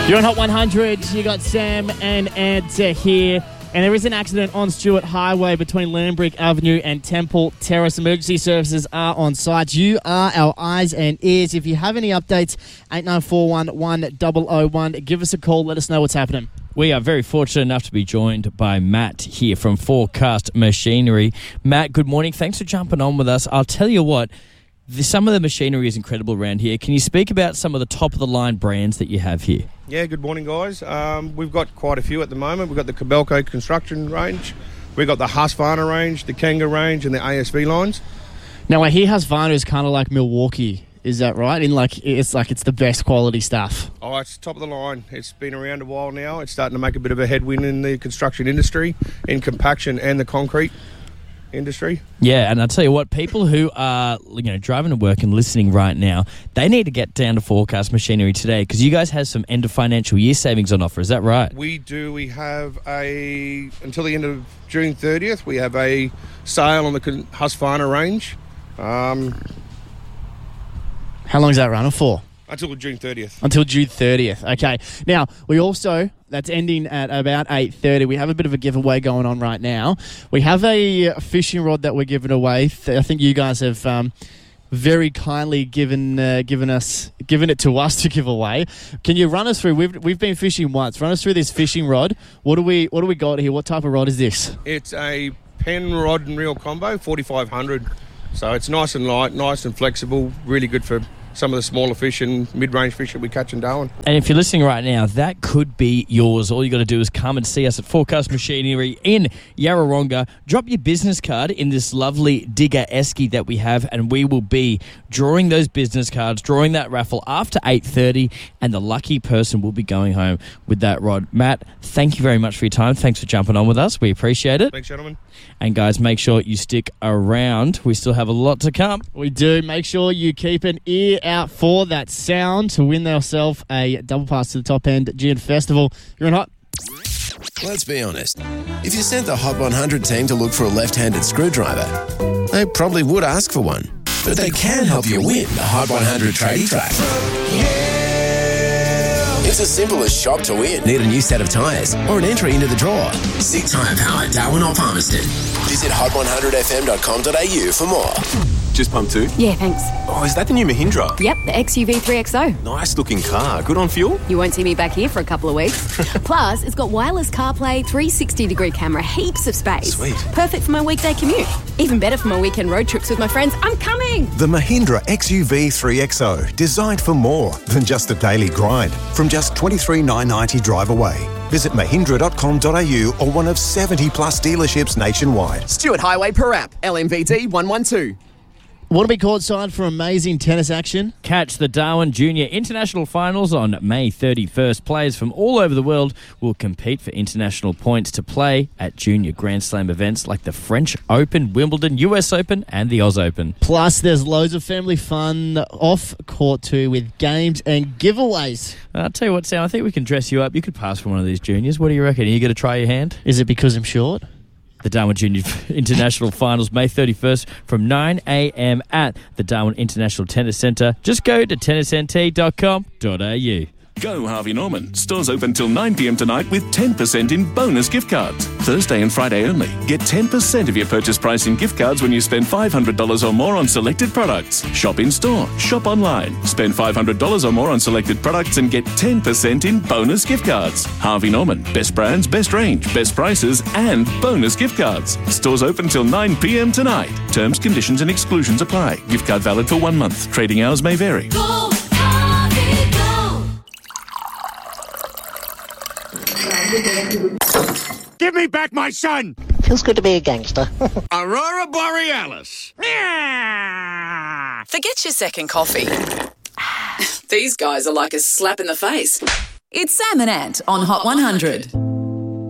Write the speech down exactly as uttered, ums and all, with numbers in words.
You're on Hot one hundred. You got Sam and Ed here. And there is an accident on Stewart Highway between Lambreek Avenue and Temple Terrace. Emergency services are on site. You are our eyes and ears. If you have any updates, eight nine four one, one zero zero one. Give us a call. Let us know what's happening. We are very fortunate enough to be joined by Matt here from Forecast Machinery. Matt, good morning. Thanks for jumping on with us. I'll tell you what, the, some of the machinery is incredible around here. Can you speak about some of the top-of-the-line brands that you have here? Yeah, good morning, guys. Um, we've got quite a few at the moment. We've got the Kobelco construction range. We've got the Husqvarna range, the Kanga range, and the A S V lines. Now, I hear Husqvarna is kind of like Milwaukee. Is that right? In like, it's like it's the best quality stuff. Oh, it's top of the line. It's been around a while now. It's starting to make a bit of a headwind in the construction industry, in compaction and the concrete industry. Yeah, and I'll tell you what, people who are you know driving to work and listening right now, they need to get down to Forecast Machinery today because you guys have some end of financial year savings on offer. Is that right? We do. We have a, until the end of June thirtieth, we have a sale on the Husqvarna range. Um... How long is that running for? Until June thirtieth. Until June thirtieth. Okay. Now, we also, that's ending at about eight thirty. We have a bit of a giveaway going on right now. We have a fishing rod that we're giving away. I think you guys have um, very kindly given uh, given us given it to us to give away. Can you run us through? We've we've been fishing once. Run us through this fishing rod. What do we what do we got here? What type of rod is this? It's a Penn rod and reel combo, forty-five hundred. So it's nice and light, nice and flexible, really good for some of the smaller fish and mid-range fish that we catch in Darwin. And if you're listening right now, that could be yours. All you got to do is come and see us at Forecast Machinery in Yarrawonga. Drop your business card in this lovely Digger Esky that we have, and we will be drawing those business cards, drawing that raffle after eight thirty, and the lucky person will be going home with that rod. Matt, thank you very much for your time. Thanks for jumping on with us. We appreciate it. Thanks, gentlemen. And guys, make sure you stick around. We still have a lot to come. We do. Make sure you keep an ear out for that sound to win yourself a double pass to the Top End Gin Festival. You're in Hot. Let's be honest. If you sent the Hot one hundred team to look for a left-handed screwdriver, they probably would ask for one. But they can help you win the Hot one hundred tradie track. It's as simple as shop to win. Need a new set of tyres or an entry into the draw? Sig Tyre Power, Darwin or Palmerston. Visit hot one hundred f m dot com dot a u for more. Just pump two? Yeah, thanks. Oh, is that the new Mahindra? Yep, the X U V three X O. Nice looking car. Good on fuel? You won't see me back here for a couple of weeks. Plus, it's got wireless CarPlay, three sixty degree camera, heaps of space. Sweet. Perfect for my weekday commute. Even better for my weekend road trips with my friends. I'm coming! The Mahindra X U V three X O, designed for more than just a daily grind. From just twenty-three thousand nine hundred ninety drive away. Visit mahindra dot com dot a u or one of seventy plus dealerships nationwide. Stewart Highway per app, L M V T one one two. Want to be courtside for amazing tennis action? Catch the Darwin Junior International Finals on May thirty-first. Players from all over the world will compete for international points to play at junior Grand Slam events like the French Open, Wimbledon, U S Open and the Oz Open. Plus, there's loads of family fun off court too with games and giveaways. I'll tell you what, Sam, I think we can dress you up. You could pass for one of these juniors. What do you reckon? Are you going to try your hand? Is it because I'm short? The Darwin Junior International Finals, May thirty-first from nine a m at the Darwin International Tennis Centre. Just go to tennis n t dot com dot a u. Go Harvey Norman. Stores open till nine p m tonight with ten percent in bonus gift cards. Thursday and Friday only. Get ten percent of your purchase price in gift cards when you spend five hundred dollars or more on selected products. Shop in store. Shop online. Spend five hundred dollars or more on selected products and get ten percent in bonus gift cards. Harvey Norman. Best brands, best range, best prices and bonus gift cards. Stores open till nine p m tonight. Terms, conditions and exclusions apply. Gift card valid for one month. Trading hours may vary. Go! Give me back my son! Feels good to be a gangster. Aurora Borealis. Forget your second coffee. These guys are like a slap in the face. It's Sam and Ant on Hot one hundred.